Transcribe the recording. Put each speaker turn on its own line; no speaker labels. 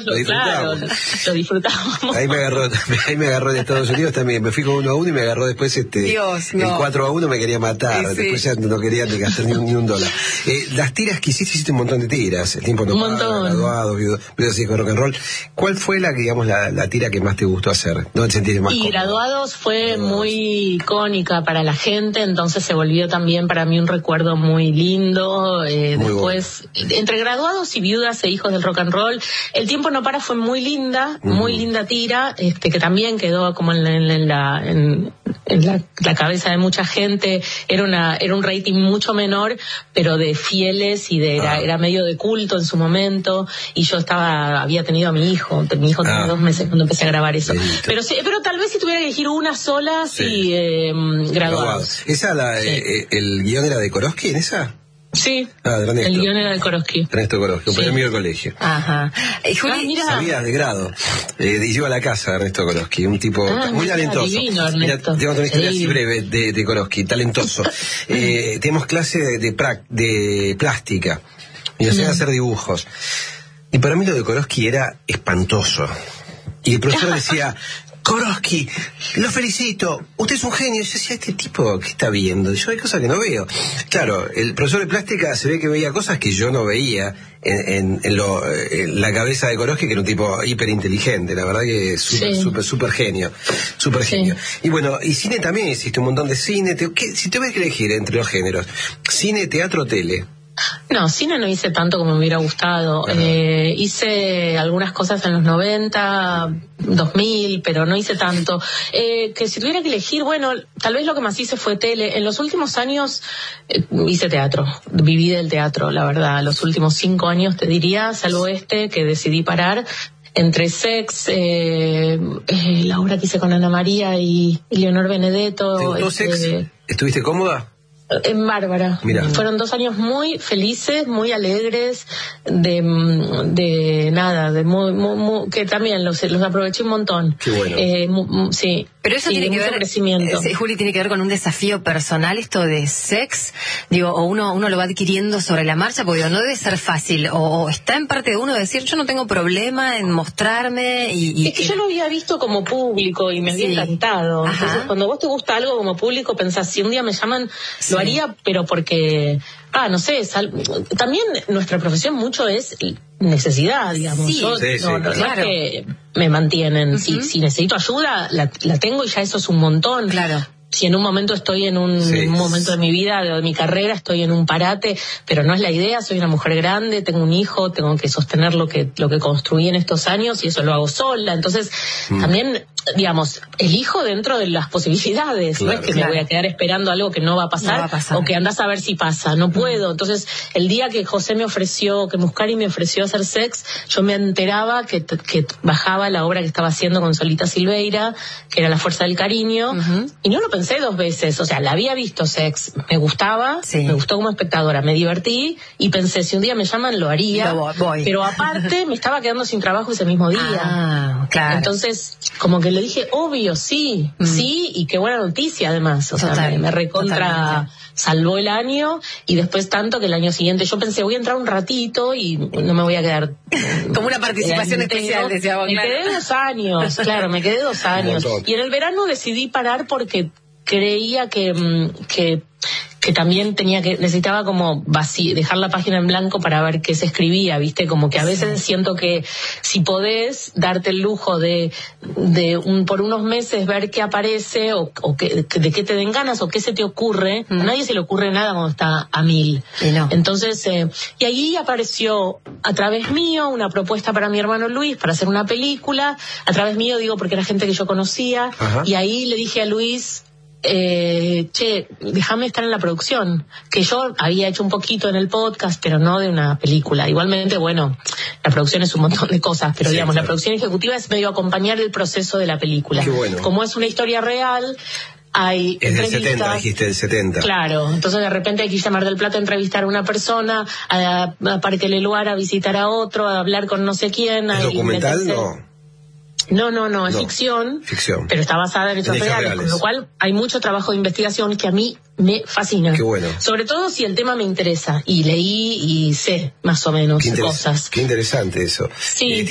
lo disfrutamos.
Claro, lo disfrutamos.
Ahí me agarró en Estados Unidos también. Me fui con 1-1 y me agarró después
Dios, no.
el 4-1 me quería matar.
Sí.
Después ya no quería ni gastar ni un dólar. Las tiras que hiciste un montón de tiras. El tiempo no para, Graduados, Viudas y rock and roll. ¿Cuál fue la tira que más te gustó hacer? ¿Dónde te sentiste más cómodo?
Graduados fue muy icónica para la gente, entonces se volvió también para mí un recuerdo muy lindo. Después, entre Graduados y Viudas e Hijos del Rock and Roll, El tiempo no para fue muy linda tira, que también quedó como en la cabeza de mucha gente. Era un rating mucho menor, pero de fieles y era medio de culto en su momento, y yo había tenido a mi hijo tenía 2 meses cuando empecé a grabar eso. Pero tal vez si tuviera que elegir una sola, Graduados.
¿Esa el guión era de Korosky en esa?
Sí,
Ernesto.
El guión era de Korosky.
Ernesto Korosky, un amigo del colegio.
Ajá.
Juli,
sabía de grado. Y yo a la casa de Ernesto Korosky, un tipo muy talentoso.
Divino, Ernesto.
Tengo una historia así breve de Korosky, talentoso. Tenemos clase de plástica y nos hacían hacer dibujos. Y para mí lo de Korosky era espantoso. Y el profesor decía: Korosky, lo felicito, usted es un genio. Yo decía, este tipo, ¿qué está viendo? Yo hay cosas que no veo. Claro, el profesor de plástica se ve que veía cosas que yo no veía en la cabeza de Korosky, que era un tipo hiperinteligente, la verdad que súper genio. Y bueno, y cine también, hiciste un montón de cine. Si te ves que elegir entre los géneros, cine, teatro, tele.
No, cine no hice tanto como me hubiera gustado. Hice algunas cosas en los 90, 2000, pero no hice tanto. Que si tuviera que elegir, bueno, tal vez lo que más hice fue tele. En los últimos años hice teatro, viví del teatro, la verdad. Los últimos 5 años te diría, salvo que decidí parar. Entre Sex, la obra que hice con Ana María y Leonor Benedetto.
¿Te gustó Sex? ¿Estuviste cómoda?
En Bárbara.
Mirá.
Fueron 2 años muy felices, muy alegres, que también los aproveché un montón.
Qué bueno.
Sí.
Pero eso tiene que ver,
crecimiento.
Juli, tiene que ver con un desafío personal, esto de Sex, o uno lo va adquiriendo sobre la marcha, porque no debe ser fácil, o está en parte de uno decir, yo no tengo problema en mostrarme y
es que yo lo había visto como público y me había encantado.
Ajá.
Entonces, cuando vos te gusta algo como público, pensás, si un día me llaman, lo haría, pero porque, no sé, también nuestra profesión mucho es necesidad, digamos. No es que me mantienen. Si necesito ayuda, la tengo, y ya eso es un montón.
Claro.
Si en un momento estoy en un momento de mi vida, de mi carrera, estoy en un parate, pero no es la idea. Soy una mujer grande, tengo un hijo, tengo que sostener lo que construí en estos años, y eso lo hago sola. Entonces, también, digamos, elijo dentro de las posibilidades. Claro, no es que me voy a quedar esperando algo que no va a pasar, o que andás a ver si pasa. No puedo. Entonces, el día que Muscari me ofreció hacer Sex, yo me enteraba que bajaba la obra que estaba haciendo con Solita Silveira, que era La fuerza del cariño, y no lo pensé 2 veces. O sea, la había visto Sex, me gustaba, me gustó como espectadora, me divertí, y pensé, si un día me llaman, lo haría. Pero aparte, me estaba quedando sin trabajo ese mismo día.
Claro.
Entonces, como que le dije, obvio, sí, y qué buena noticia además. O sea, me recontra salvó el año, y después tanto que el año siguiente yo pensé, voy a entrar un ratito y no me voy a quedar
como una participación especial, decíamos.
Me quedé 2 años, claro, me quedé 2 años. Y en el verano decidí parar porque creía que también necesitaba como dejar la página en blanco para ver qué se escribía, ¿viste? Como que a veces siento que si podés darte el lujo de por unos meses ver qué aparece, o de qué te den ganas, o qué se te ocurre. A nadie se le ocurre nada cuando está a 1000.
No.
Entonces, y ahí apareció a través mío una propuesta para mi hermano Luis para hacer una película. A través mío digo porque era gente que yo conocía. Y ahí le dije a Luis, déjame estar en la producción, que yo había hecho un poquito en el podcast, pero no de una película. Igualmente, bueno, la producción es un montón de cosas, pero digamos, la producción ejecutiva es medio acompañar el proceso de la película.
Qué bueno.
Como es una historia real, hay
es del 70, dijiste, del 70.
Claro, entonces de repente hay que ir a Mar del Plata a entrevistar a una persona, a Parque Leluar a visitar a otro, a hablar con no sé quién.
¿Es documental?
No, es ficción, pero está basada en hechos reales, con lo cual hay mucho trabajo de investigación que a mí me fascina.
Qué bueno.
Sobre todo si el tema me interesa, y leí y sé más o menos cosas.
Qué interesante eso.
Sí.